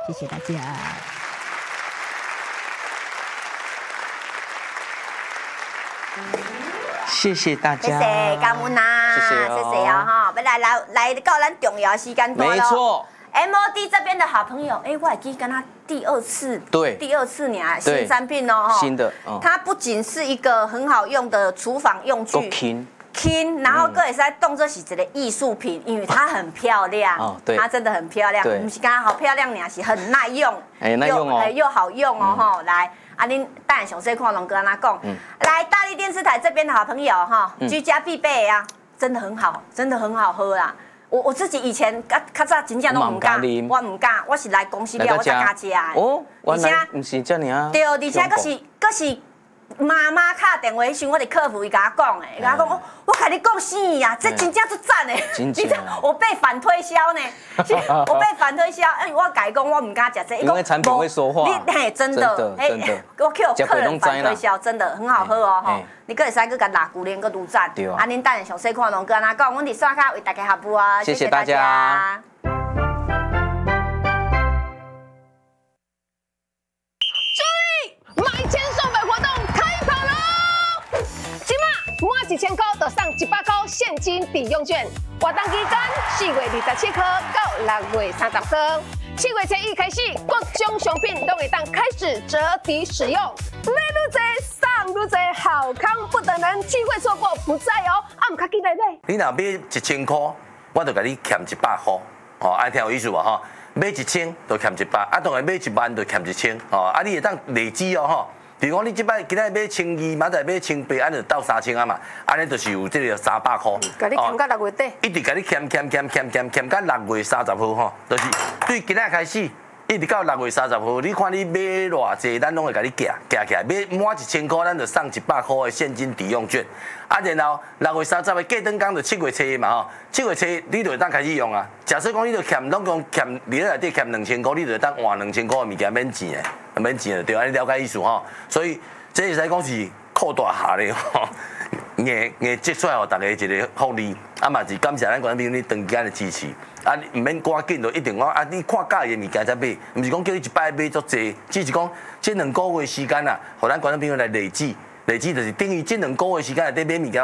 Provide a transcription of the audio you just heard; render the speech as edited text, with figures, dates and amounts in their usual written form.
谢谢大家。 谢谢大家， 谢谢感恩呐， 谢谢哦哈，要来到咱重要的时间段了。 没错。 MOD 这边的好朋友，我还记跟他第二次年新产品哦， 新的， 它不仅是一个很好用的厨房用具，轻，然后个也是在动作是一个艺术品，因为它很漂亮，它真的很漂亮，不是刚刚好漂亮，而是很耐用， 耐用哦， 又好用哦哈，来。啊，恁当然详细看龙哥跟他讲，来大力电视台这边的好朋友哈，居家必备啊，真的很好，真的很好喝啦。我自己以前较早真正都唔敢，我唔敢，我是来公司了我才敢吃的。 哦，而且唔是这样啊。 对，而且佫是妈妈打电话时，我的客服伊甲我讲的，伊甲我讲，我甲你讲生意啊，这真正足赞的。 真正。 我被反推销呢，我被反推销，我甲伊讲我唔敢食这， 因为产品会说话。 嘿，真的，我叫客人反推销，真的很好喝哦吼。你可以使去甲辣古莲个卤赞，啊，恁等下详细看龙哥安那讲，阮伫刷卡为大家服务啊， 谢谢大家。 注意，买1000送百活动开跑喽！今嘛满1000块就送100块现金抵用券，活动期间4月27号到6月30号。7月初1开始，各种商品都会当开始折抵使用，买愈多送愈多，好康不等人，机会错过不再哦！啊，唔卡记得买。 你若买1000块，我就给你欠100块，哦，爱听有意思无吼？买1000就欠100，啊，当然买1万就欠1000，哦，啊，你会当累积哦吼。比如讲，你即摆今仔买1200，明仔买1800，安就到3000啊嘛，安尼就是有这个300块。 甲你欠到6月底。 一直甲你欠到6月30号吼，就是对今仔开始，一直到6月30号，你看你买偌济，咱拢会甲你夹起来，买满1000块，咱就送100块的现金抵用券。啊，然后6月30的过灯工就7月初嘛吼，7月初你就会当开始用啊。假设讲你就欠，拢讲欠你内底欠2000块，你就会当换2000块的物件免钱的，免钱的对，安尼了解意思吼。所以这会使讲是扩大下咧吼，硬积出来互大家一个福利，啊嘛是感谢咱观众朋友你长期的支持，啊唔免赶紧就一定讲啊你看介意的物件才买，唔是讲叫你一摆买足济，只是讲这2个月时间啊，互咱观众朋友来累积就是等于这2个月时间内底买物件。